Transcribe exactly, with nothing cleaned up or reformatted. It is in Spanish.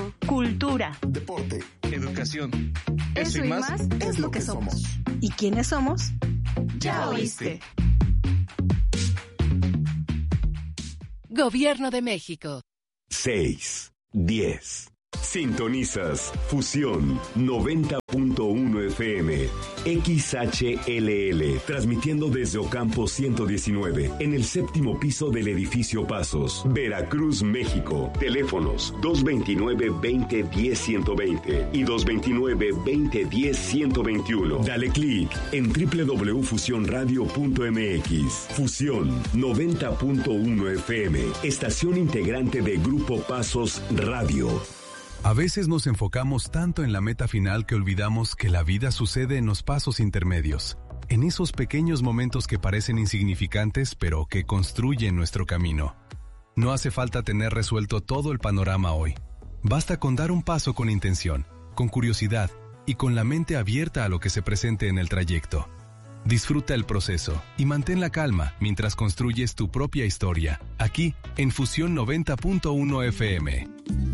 cultura, deporte, educación. Eso, Eso y más, más es lo que somos. ¿Y quiénes somos? Ya oíste. Gobierno de México. seis, diez. Sintonizas Fusión noventa punto uno F M, X H L L, transmitiendo desde Ocampo ciento diecinueve, en el séptimo piso del edificio Pasos, Veracruz, México. Teléfonos dos dos nueve, veinte, diez, ciento veinte y dos dos nueve, veinte, diez, ciento veintiuno. Dale clic en doble u doble u doble u punto fusión radio punto m x. Fusión noventa punto uno F M, estación integrante de Grupo Pasos Radio. A veces nos enfocamos tanto en la meta final que olvidamos que la vida sucede en los pasos intermedios, en esos pequeños momentos que parecen insignificantes pero que construyen nuestro camino. No hace falta tener resuelto todo el panorama hoy. Basta con dar un paso con intención, con curiosidad y con la mente abierta a lo que se presente en el trayecto. Disfruta el proceso y mantén la calma mientras construyes tu propia historia, aquí en Fusión noventa punto uno F M.